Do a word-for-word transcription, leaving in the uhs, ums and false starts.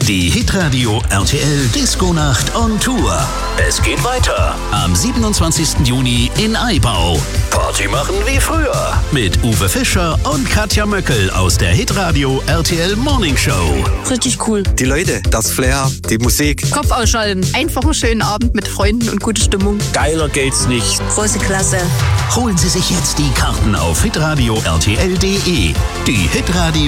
Die Hitradio R T L Disco-Nacht on Tour. Es geht weiter am siebenundzwanzigsten Juni in Aibau. Party machen wie früher mit Uwe Fischer und Katja Möckel aus der Hitradio R T L Morning Show. Richtig cool. Die Leute, das Flair, die Musik. Kopf ausschalten. Einfach einen schönen Abend mit Freunden und gute Stimmung. Geiler geht's nicht. Große Klasse. Holen Sie sich jetzt die Karten auf hitradio R T L punkt de. Die Hitradio